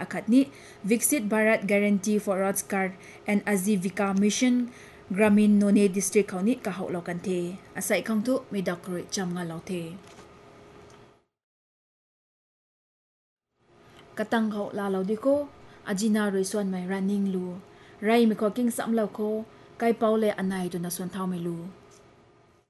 akat ni Viksit Bharat Guarantee for Rodzgar and Azivika Mission Gramin None District kau ni kahau lau kan the asai kang tu medak roi jam ngalau the katang kau la lau diko ajina roi suan mai running lu rai mi ko king sam lau ko kai paule anai tu na suan thau mai lu